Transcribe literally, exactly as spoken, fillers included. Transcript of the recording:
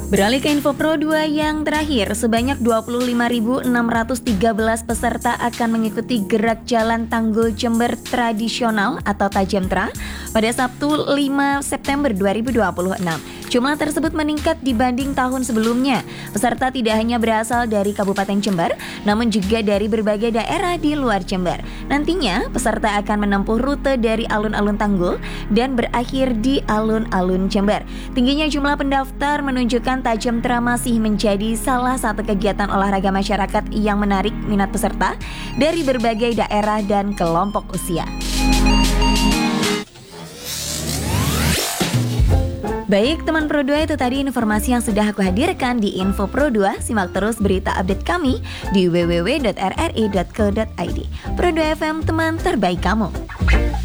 Beralih ke info Pro dua yang terakhir, sebanyak dua puluh lima ribu enam ratus tiga belas peserta akan mengikuti gerak jalan Tanggul Jember tradisional atau Tajamtra pada Sabtu lima September dua ribu dua puluh enam. Jumlah tersebut meningkat dibanding tahun sebelumnya. Peserta tidak hanya berasal dari Kabupaten Jember, namun juga dari berbagai daerah di luar Jember. Nantinya, peserta akan menempuh rute dari alun-alun Tanggul dan berakhir di alun-alun Jember. Tingginya jumlah pendaftar menunjukkan Tajamtra masih menjadi salah satu kegiatan olahraga masyarakat yang menarik minat peserta dari berbagai daerah dan kelompok usia. Baik teman Pro dua, itu tadi informasi yang sudah aku hadirkan di Info Pro dua. Simak terus berita update kami di w w w dot r r i dot co dot i d. Pro dua F M, teman terbaik kamu.